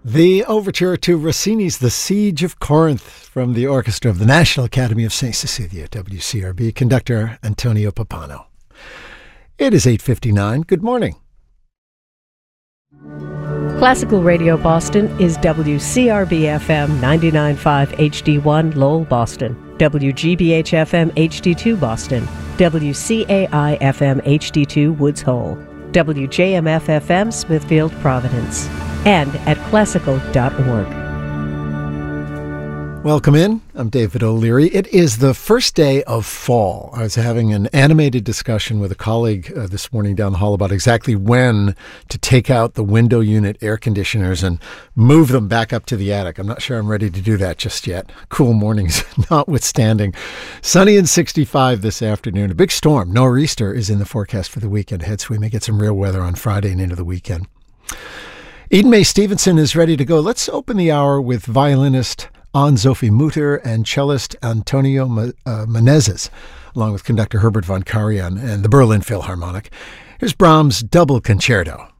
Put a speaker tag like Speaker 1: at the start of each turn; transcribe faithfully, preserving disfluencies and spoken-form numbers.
Speaker 1: The overture to Rossini's The Siege of Corinth from the orchestra of the National Academy of Saint Cecilia, W C R B, conductor Antonio Pappano. It is eight fifty-nine. Good morning.
Speaker 2: Classical Radio Boston is W C R B F M ninety-nine point five H D one Lowell, Boston, W G B H F M H D two Boston, W C A I F M H D two Woods Hole, W J M F F M Smithfield, Providence, and at classical dot org.
Speaker 1: Welcome in. I'm David O'Leary. It is the first day of fall. I was having an animated discussion with a colleague uh, this morning down the hall about exactly when to take out the window unit air conditioners and move them back up to the attic. I'm not sure I'm ready to do that just yet. Cool mornings notwithstanding. Sunny and sixty-five this afternoon. A big storm, nor'easter, is in the forecast for the weekend ahead, so we may get some real weather on Friday and into the weekend. Eden Mae Stevenson is ready to go. Let's open the hour with violinist Anne-Sophie Mutter and cellist Antonio uh, Menezes, along with conductor Herbert von Karajan and the Berlin Philharmonic. Here's Brahms' Double Concerto.